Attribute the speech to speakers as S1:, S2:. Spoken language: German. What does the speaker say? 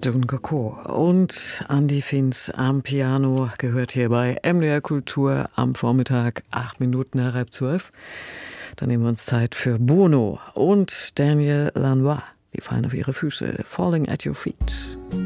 S1: Dunga Chor und Andi Finz am Piano gehört hier bei MDR Kultur am Vormittag, 8 Minuten nach 11:30. Dann nehmen wir uns Zeit für Bono und Daniel Lanois. Die fallen auf ihre Füße. Falling at your feet.